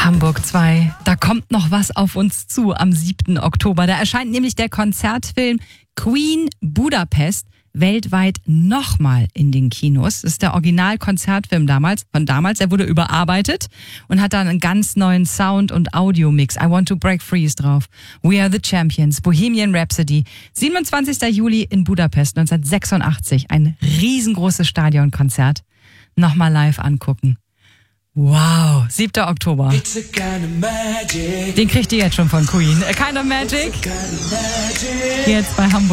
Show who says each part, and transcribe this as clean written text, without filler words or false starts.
Speaker 1: Hamburg 2, da kommt noch was auf uns zu am 7. Oktober. Da erscheint nämlich der Konzertfilm Queen Budapest weltweit nochmal in den Kinos. Das ist der Original-Konzertfilm von damals. Er wurde überarbeitet und hat dann einen ganz neuen Sound- und Audio-Mix. I Want to Break Free ist drauf. We Are the Champions, Bohemian Rhapsody. 27. Juli in Budapest 1986. Ein riesengroßes Stadionkonzert. Nochmal live angucken. Wow, 7. Oktober. Den kriegt ihr jetzt schon von Queen. A Kind of Magic. Jetzt bei Hamburg.